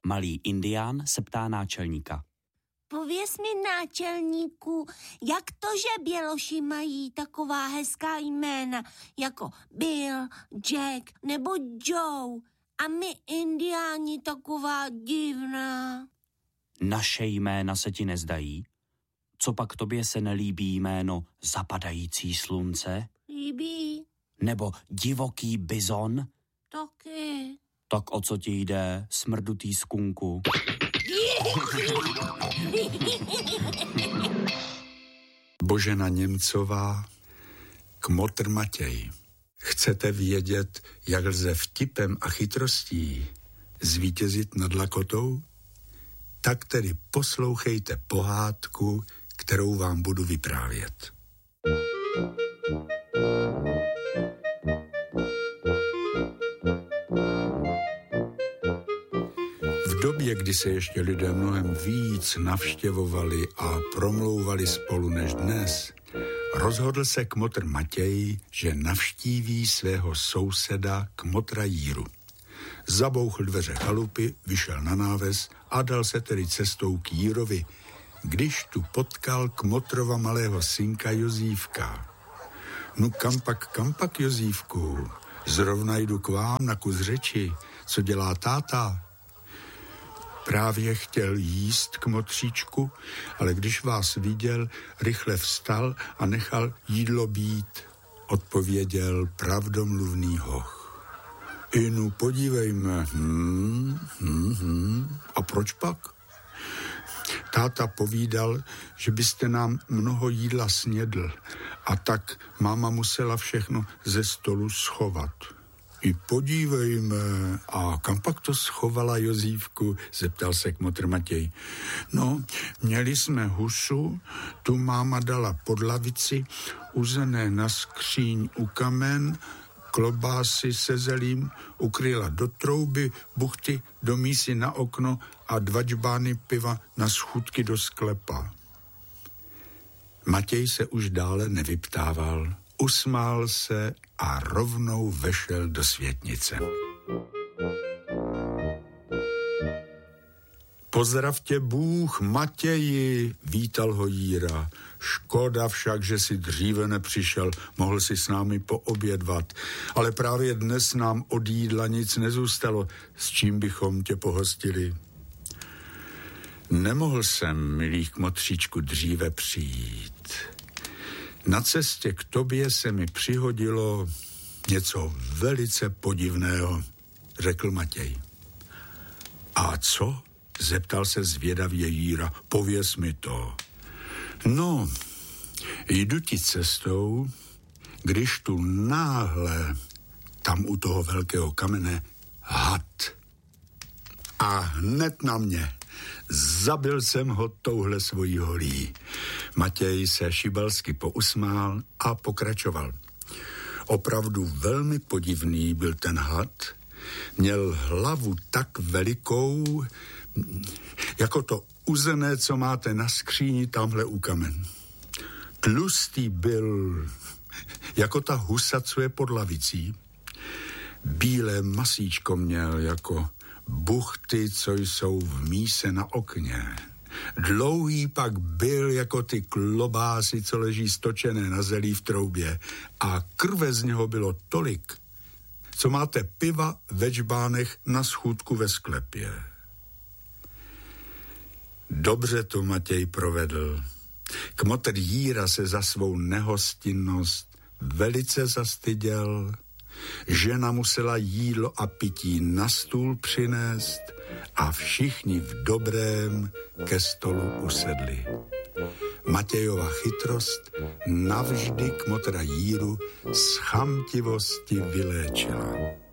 Malý indián se ptá náčelníka. Pověz mi, náčelníku, jak to, že běloši mají taková hezká jména, jako Bill, Jack nebo Joe, a my indiáni taková divná? Naše jména se ti nezdají? Co pak tobě se nelíbí jméno Zapadající slunce? Líbí. Nebo Divoký bizon? Taky. Tak o co ti jde, smrdutý skunku? Božena Němcová, Kmotr Matěj. Chcete vědět, jak lze vtipem a chytrostí zvítězit nad lakotou? Tak tedy poslouchejte pohádku, kterou vám budu vyprávět. V době, kdy se ještě lidé mnohem víc navštěvovali a promlouvali spolu než dnes, rozhodl se Kmotr Matěj, že navštíví svého souseda Kmotra Jíru. Zabouchl dveře chalupy, vyšel na náves a dal se tedy cestou k Jírovi, když tu potkal Kmotrova malého synka Jozífka. No kam pak, Jozífku? Zrovna jdu k vám na kus řeči. Co dělá táta? Právě chtěl jíst, Kmotříčku, ale když vás viděl, rychle vstal a nechal jídlo být, odpověděl pravdomluvný hoch. Inu, podívejme. A proč pak? Táta povídal, že byste nám mnoho jídla snědl a tak máma musela všechno ze stolu schovat. I podívejme. A kam pak to schovala, Jozífku? Zeptal se Kmotr Matěj. No, měli jsme husu, tu máma dala pod lavici, uzené na skříň u kamen, klobásy se zelím ukryla do trouby, buchty do mísy na okno a 2 džbány piva na schůdky do sklepa. Matěj se už dále nevyptával. Usmál se a rovnou vešel do světnice. Pozdravte Bůh, Matěji, vítal ho Jíra. Škoda však, že si dříve nepřišel, mohl si s námi poobědvat. Ale právě dnes nám od jídla nic nezůstalo, s čím bychom tě pohostili. Nemohl jsem, milý Kmotříčku, dříve přijít. Na cestě k tobě se mi přihodilo něco velice podivného, řekl Matěj. A co? Zeptal se zvědavě Jíra. Pověz mi to. No, jdu ti cestou, když tu náhle tam u toho velkého kamene had. A hned na mě. Zabil jsem ho touhle svojí holí. Matěj se šibalsky pousmál a pokračoval. Opravdu velmi podivný byl ten had. Měl hlavu tak velikou, jako to uzené, co máte na skříni tamhle u kamen. Tlustý byl, jako ta husa, co je pod lavicí. Bílé masíčko měl, jako buchty, co jsou v míse na okně. Dlouhý pak byl jako ty klobásy, co leží stočené na zelí v troubě. A krve z něho bylo tolik, co máte piva ve džbánech na schůdku ve sklepě. Dobře to Matěj provedl. Kmotr Jíra se za svou nehostinnost velice zastyděl. Žena musela jídlo a pití na stůl přinést a všichni v dobrém ke stolu usedli. Matějova chytrost navždy Kmotra Jíru z chamtivosti vyléčila.